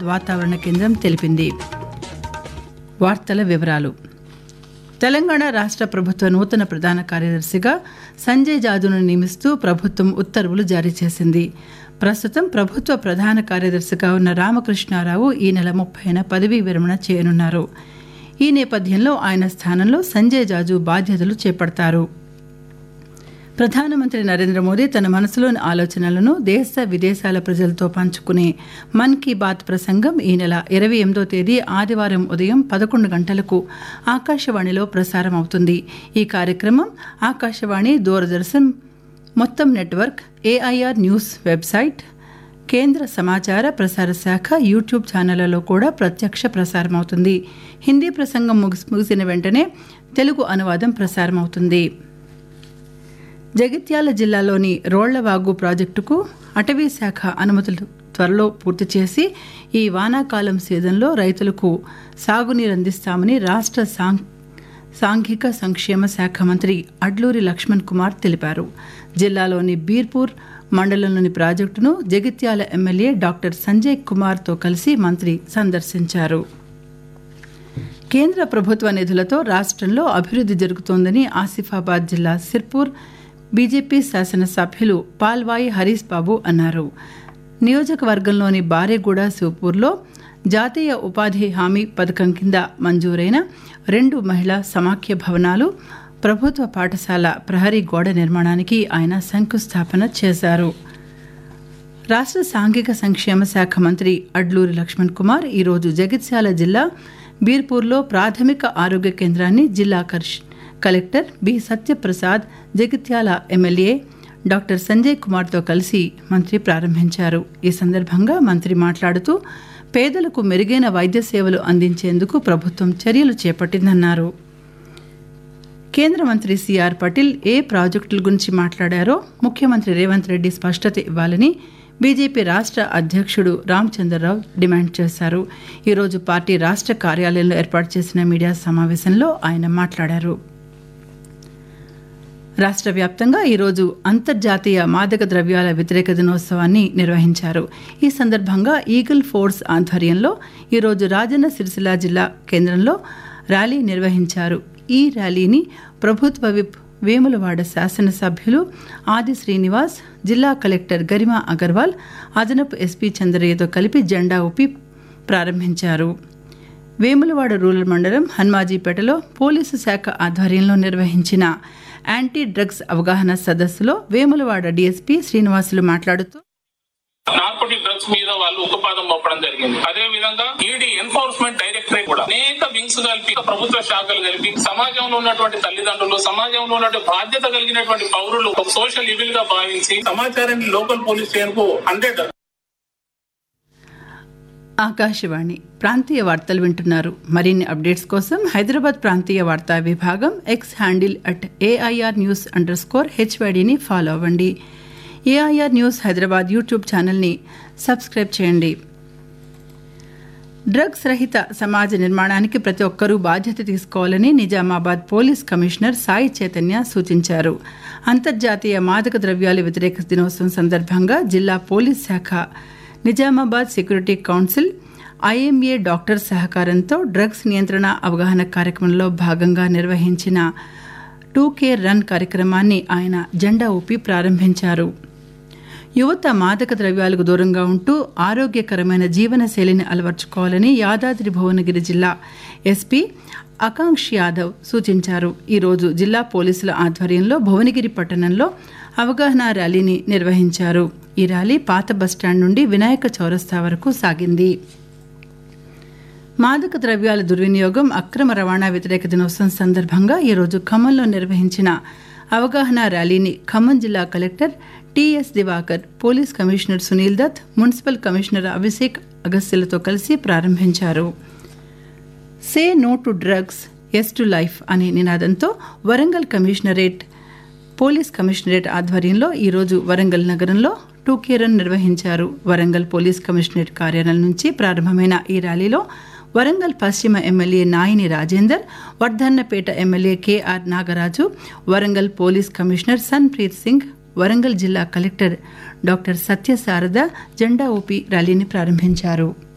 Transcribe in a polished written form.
వాతావరణ కేంద్రం తెలిపింది. వార్తల వివరాలు. తెలంగాణ రాష్ట్ర ప్రభుత్వ నూతన ప్రధాన కార్యదర్శిగా సంజయ్ జాజును నియమిస్తూ ప్రభుత్వం ఉత్తర్వులు జారీ చేసింది. ప్రస్తుతం ప్రభుత్వ ప్రధాన కార్యదర్శిగా ఉన్న రామకృష్ణారావు ఈ నెల 30న పదవీ విరమణ చేయనున్నారు. ఈ నేపథ్యంలో ఆయన స్థానంలో సంజయ్ జాజు బాధ్యతలు చేపడతారు. ప్రధానమంత్రి నరేంద్ర మోదీ తన మనసులోని ఆలోచనలను దేశ విదేశాల ప్రజలతో పంచుకునే మన్ కీ బాత్ ప్రసంగం ఈ నెల 28వ తేదీ ఆదివారం ఉదయం 11 గంటలకు ఆకాశవాణిలో ప్రసారం అవుతుంది. ఈ కార్యక్రమం ఆకాశవాణి, దూరదర్శన్ మొత్తం నెట్వర్క్, ఏఐఆర్ న్యూస్ వెబ్సైట్, కేంద్ర సమాచార ప్రసార శాఖ యూట్యూబ్ ఛానళ్లలో కూడా ప్రత్యక్ష ప్రసారం అవుతుంది. హిందీ ప్రసంగం ముగిసిన వెంటనే తెలుగు అనువాదం ప్రసారమవుతుంది. జగిత్యాల జిల్లాలోని రోళ్లవాగు ప్రాజెక్టుకు అటవీ శాఖ అనుమతులు త్వరలో పూర్తి చేసి ఈ వానాకాలం సీజన్లో రైతులకు సాగునీరు అందిస్తామని రాష్ట్ర సాంఘిక సంక్షేమ శాఖ మంత్రి అడ్లూరి లక్ష్మణ్ కుమార్ తెలిపారు. జిల్లాలోని బీర్పూర్ మండలంలోని ప్రాజెక్టును జగిత్యాల ఎమ్మెల్యే డాక్టర్ సంజయ్ కుమార్తో కలిసి మంత్రి సందర్శించారు. కేంద్ర ప్రభుత్వ నిధులతో రాష్ట్రంలో అభివృద్ధి జరుగుతోందని ఆసిఫాబాద్ జిల్లా సిర్పూర్ బీజేపీ శాసనసభ్యులు పాల్వాయి హరీష్ బాబు అన్నారు. నియోజకవర్గంలోని బారేగూడ, శివపూర్లో జాతీయ ఉపాధి హామీ పథకం కింద మంజూరైన 2 మహిళా సమాఖ్య భవనాలు, ప్రభుత్వ పాఠశాల ప్రహరీ గోడ నిర్మాణానికి ఆయన శంకుస్థాపన చేశారు. రాష్ట్ర సాంఘిక సంక్షేమ శాఖ మంత్రి అడ్లూరి లక్ష్మణ్ కుమార్ ఈరోజు జగిత్యాల జిల్లా బీర్పూర్లో ప్రాథమిక ఆరోగ్య కేంద్రాన్ని జిల్లా collector B Satyaprasad, Jagtial MLA doctor Sanjay కుమార్తో కలిసి మంత్రి ప్రారంభించారు. ఈ సందర్భంగా మంత్రి మాట్లాడుతూ పేదలకు మెరుగైన వైద్య సేవలు అందించేందుకు ప్రభుత్వం చర్యలు చేపట్టిందన్నారు. కేంద్ర మంత్రి సిఆర్ పాటిల్ ఏ ప్రాజెక్టుల గురించి మాట్లాడారో ముఖ్యమంత్రి రేవంత్ రెడ్డి స్పష్టత ఇవ్వాలని బీజేపీ రాష్ట్ర అధ్యక్షుడు రామచంద్రరావు డిమాండ్ చేశారు. ఈరోజు పార్టీ రాష్ట్ర కార్యాలయంలో ఏర్పాటు చేసిన మీడియా సమావేశంలో ఆయన మాట్లాడారు. రాష్ట్ర వ్యాప్తంగా ఈరోజు అంతర్జాతీయ మాదక ద్రవ్యాల వ్యతిరేక దినోత్సవాన్ని నిర్వహించారు. ఈ సందర్భంగా ఈగిల్ ఫోర్స్ ఆధ్వర్యంలో ఈరోజు రాజన్న సిరిసిల్ల జిల్లా కేంద్రంలో ర్యాలీ నిర్వహించారు. ఈ ర్యాలీని ప్రభుత్వ విప్ వేములవాడ శాసనసభ్యులు ఆది శ్రీనివాస్, జిల్లా కలెక్టర్ గరిమా అగర్వాల్, అదనపు ఎస్పీ చంద్రయ్యతో కలిపి జెండా ఊపి ప్రారంభించారు. వేములవాడ రూరల్ మండలం హన్మాజీపేటలో పోలీసు శాఖ ఆధ్వర్యంలో నిర్వహించిన యాంటీ డ్రగ్స్ అవగాహన సదస్సులో వేములవాడ డీఎస్పీ శ్రీనివాసులు మాట్లాడుతూ నార్కోటిక్ డ్రగ్స్ మీద వాళ్ళు ఉక్కుపాదం మోపడం జరిగింది. అదే విధంగా ఈడీ ఎన్ఫోర్స్మెంట్ డైరెక్టరేట్ కూడా అనేక వింగ్స్ కలిపి, ప్రభుత్వ శాఖలు కలిపి, సమాజంలో ఉన్నటువంటి తల్లిదండ్రులు, సమాజంలో ఉన్నటువంటి బాధ్యత కలిగినటువంటి పౌరులు ఒక సోషల్ ఈవిల్ గా భావించి సమాచారాన్ని లోకల్ పోలీస్ స్టేషన్ కు 100. ఆకాశవాణి ప్రాంతీయ వార్తలు వింటున్నారు. మరిన్ని అప్డేట్స్ కోసం హైదరాబాద్ ప్రాంతీయ వార్తా విభాగం ఎక్స్ హ్యాండిల్ @AIR News_HYDని ఫాలో అవ్వండి. ఏఐఆర్ న్యూస్ హైదరాబాద్ యూట్యూబ్ ఛానల్ని సబ్స్క్రైబ్ చేయండి. డ్రగ్స్ రహిత సమాజ నిర్మాణానికి ప్రతి ఒక్కరూ బాధ్యత తీసుకోవాలని నిజామాబాద్ పోలీస్ కమిషనర్ సాయి చైతన్య సూచించారు. అంతర్జాతీయ మాదక ద్రవ్యాల వ్యతిరేక దినోత్సవం సందర్భంగా జిల్లా పోలీస్ శాఖ, Nizamabad security council, IMA doctor సహకారంతో డ్రగ్స్ నియంత్రణ అవగాహన కార్యక్రమంలో భాగంగా నిర్వహించిన 2K రన్ కార్యక్రమాన్ని ఆయన జెండా ఊపి ప్రారంభించారు. యువత మాదక ద్రవ్యాలకు దూరంగా ఉంటూ ఆరోగ్యకరమైన జీవనశైలిని అలవర్చుకోవాలని యాదాద్రి భువనగిరి జిల్లా ఎస్పీ ఆకాంక్ష్ యాదవ్ సూచించారు. ఈరోజు జిల్లా పోలీసుల ఆధ్వర్యంలో భువనగిరి పట్టణంలో అవగాహన ర్యాలీని నిర్వహించారు. ఈ ర్యాలీ పాత బస్టాండ్ నుండి వినాయక చౌరస్తా వరకు సాగింది. మాదక ద్రవ్యాల దుర్వినియోగం, అక్రమ రవాణా వ్యతిరేక దినోత్సవం సందర్భంగా ఈరోజు ఖమ్మంలో నిర్వహించిన అవగాహన ర్యాలీని ఖమ్మం జిల్లా collector TS Diwakar, police commissioner Sunil Dutt, municipal commissioner Abhishek అగస్త్యలతో కలిసి ప్రారంభించారు. Say no to drugs, yes to life అనే నినాదంతో వరంగల్ పోలీస్ కమిషనరేట్ ఆధ్వర్యంలో ఈరోజు వరంగల్ నగరంలో 2K రన్ నిర్వహించారు. వరంగల్ పోలీస్ కమిషనరేట్ కార్యాలయం నుంచి ప్రారంభమైన ఈ ర్యాలీలో వరంగల్ పశ్చిమ MLA Nayini Rajender, Wardhannapet MLA KR Nagaraju, Warangal police commissioner Sanpreet Singh, Warangal జిల్లా కలెక్టర్ డాక్టర్ సత్యశారద జెండా ఊపి ర్యాలీని ప్రారంభించారు.